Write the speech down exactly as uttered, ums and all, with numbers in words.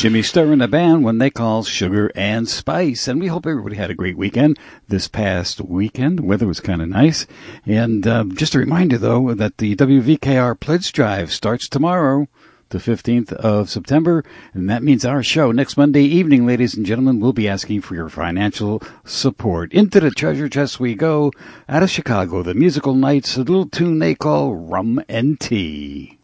Jimmy Sturr and the band when they call Sugar and Spice. And we hope everybody had a great weekend this past weekend. The weather was kind of nice. And uh, just a reminder, though, that the W V K R Pledge Drive starts tomorrow, the fifteenth of September, and that means our show next Monday evening, ladies and gentlemen. We'll be asking for your financial support. Into the treasure chest we go. Out of Chicago, the musical nights, a little tune they call Rum and Tea.